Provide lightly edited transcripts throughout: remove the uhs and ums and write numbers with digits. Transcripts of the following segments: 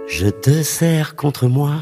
Je te serre contre moi.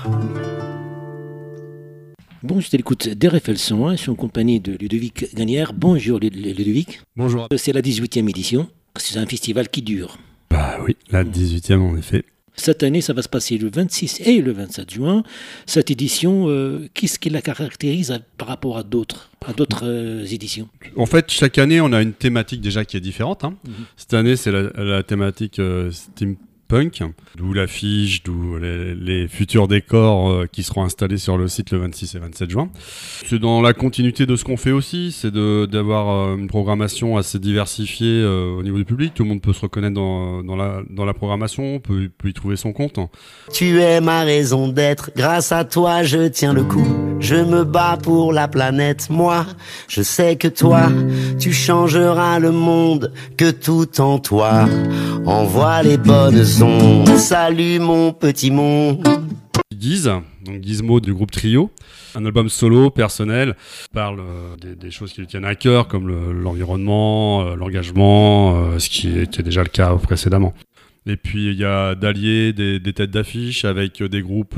Bon, je t'écoute d'RFL 101, je suis en compagnie de Ludovic Gagnère. Bonjour Ludovic. Bonjour. C'est la 18e édition, c'est un festival qui dure. Bah oui, la 18e en effet. Cette année, ça va se passer le 26 et le 27 juin. Cette édition, qu'est-ce qui la caractérise par rapport à d'autres éditions? En fait, chaque année, on a une thématique déjà qui est différente. Cette année, c'est la thématique steampunk, d'où l'affiche, d'où les futurs décors qui seront installés sur le site le 26 et 27 juin. C'est dans la continuité de ce qu'on fait aussi, c'est d'avoir une programmation assez diversifiée au niveau du public. Tout le monde peut se reconnaître dans la programmation, peut y trouver son compte. Tu es ma raison d'être, grâce à toi je tiens le coup. Je me bats pour la planète, moi, je sais que toi, tu changeras le monde, que tout en toi envoie les bonnes ondes. Salut mon petit monde. Guise, donc Gizmo du groupe Trio, un album solo, personnel, parle des choses qui lui tiennent à cœur, comme l'environnement, l'engagement, ce qui était déjà le cas précédemment. Et puis il y a d'alliés, des têtes d'affiche avec des groupes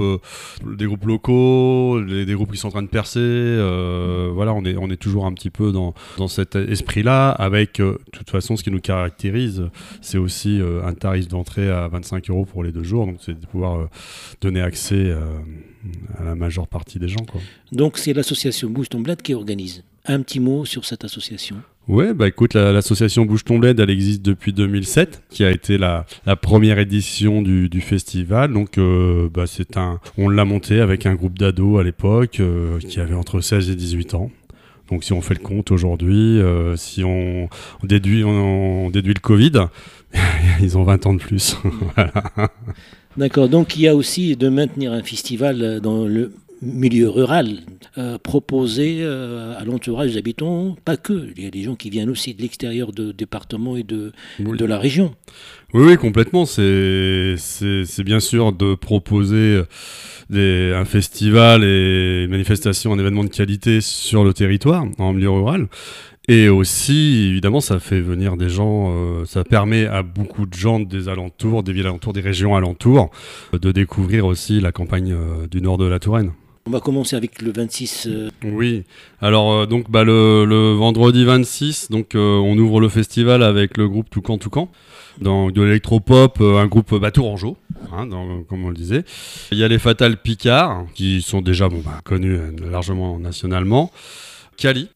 locaux, des groupes qui sont en train de percer. Voilà, on est toujours un petit peu dans cet esprit-là. Avec, de toute façon, ce qui nous caractérise, c'est aussi un tarif d'entrée à 25 € pour les 2 jours. Donc c'est de pouvoir donner accès à la majeure partie des gens, quoi. Donc c'est l'association Bouge ton Bled qui organise. Un petit mot sur cette association. Ouais, bah écoute, l'association Bouge ton Bled, elle existe depuis 2007, qui a été la première édition du festival. Donc, on l'a monté avec un groupe d'ados à l'époque, qui avait entre 16 et 18 ans. Donc, si on fait le compte aujourd'hui, si on déduit le Covid, ils ont 20 ans de plus. Voilà. D'accord, donc il y a aussi de maintenir un festival dans le milieu rural, proposé à l'entourage des habitants, pas que. Il y a des gens qui viennent aussi de l'extérieur du département et de la région. Oui, complètement. C'est bien sûr de proposer un festival et une manifestation, un événement de qualité sur le territoire, en milieu rural. Et aussi, évidemment, ça fait venir des gens, ça permet à beaucoup de gens des alentours, des villes alentours, des régions alentours, de découvrir aussi la campagne du nord de la Touraine. On va commencer avec le 26. Oui, alors le vendredi 26, donc on ouvre le festival avec le groupe Toucan Toucan, dans de l'électropop, un groupe tourangeau, comme on le disait. Il y a les Fatales Picard, qui sont déjà connus largement nationalement. Kali,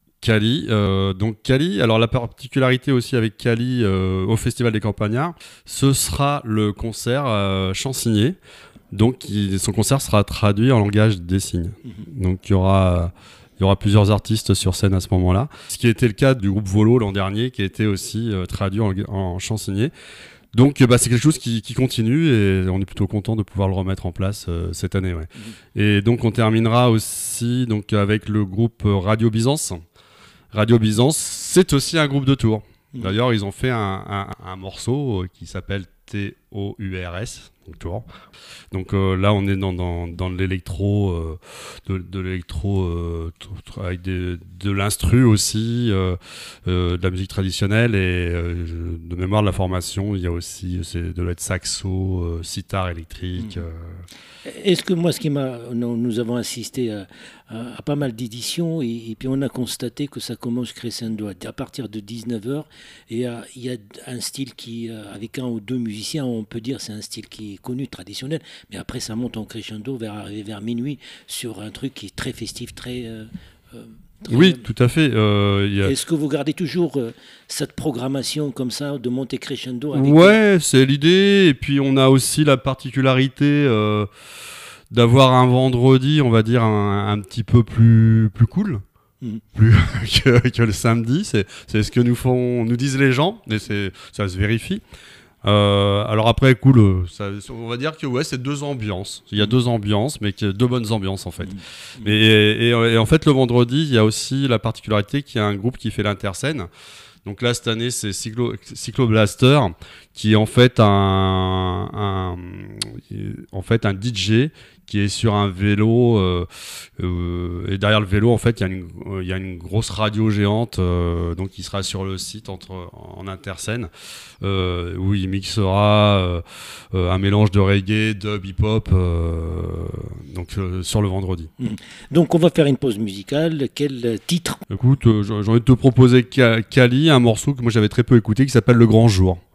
alors la particularité aussi avec Kali au Festival des Campagnards, ce sera le concert Chansigné. Donc son concert sera traduit en langage des signes. Donc il y aura plusieurs artistes sur scène à ce moment-là. Ce qui était le cas du groupe Volo l'an dernier, qui a été aussi traduit en chansigné. Donc c'est quelque chose qui continue et on est plutôt content de pouvoir le remettre en place cette année. Ouais. Et donc on terminera aussi avec le groupe Radio Byzance. Radio Byzance, c'est aussi un groupe de Tours. D'ailleurs, ils ont fait un morceau qui s'appelle TOURS, donc Tours. Donc là, on est dans l'électro, de l'électro avec de l'instru aussi, de la musique traditionnelle et de mémoire de la formation, il y a aussi de l'aide saxo, sitar électrique. Est-ce que moi, nous avons assisté à pas mal d'éditions et puis on a constaté que ça commence crescendo à partir de 19h et il y a un style qui, avec un ou deux musiciens, on peut dire c'est un style qui est connu, traditionnel, mais après ça monte en crescendo vers minuit sur un truc qui est très festif, très oui, tout à fait. Est-ce que vous gardez toujours cette programmation comme ça, de monter crescendo Ouais, c'est l'idée. Et puis on a aussi la particularité d'avoir un vendredi, on va dire, un petit peu plus cool. Plus que le samedi. C'est ce que nous disent les gens, et ça se vérifie. Alors après, cool, on va dire que c'est deux ambiances. Il y a deux ambiances, mais deux bonnes ambiances en fait. Et en fait, le vendredi, il y a aussi la particularité qu'il y a un groupe qui fait l'interscène. Donc là, cette année, c'est Cyclo Blaster qui est en fait un DJ qui est sur un vélo et derrière le vélo en fait il y a une grosse radio géante donc il sera sur le site en interscène où il mixera un mélange de reggae, dub, hip-hop donc sur le vendredi. Donc on va faire une pause musicale. Quel titre ? Écoute, j'ai envie de te proposer Kali, un morceau que moi j'avais très peu écouté qui s'appelle Le Grand Jour.